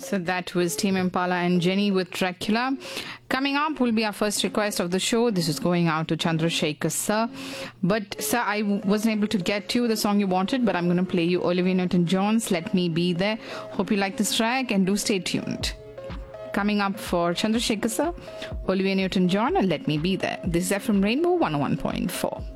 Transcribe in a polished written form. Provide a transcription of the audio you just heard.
So that was Tame Impala and Jenny with Dracula. Coming up will be our first request of the show. This is going out to Chandrasekhar sir. But sir, I wasn't able to get to the song you wanted, but I'm going to play you Olivia Newton-John's Let Me Be There. Hope you like this track and do stay tuned. Coming up for Chandrasekhar sir, Olivia Newton-John and Let Me Be There. This is FM Rainbow 101.4.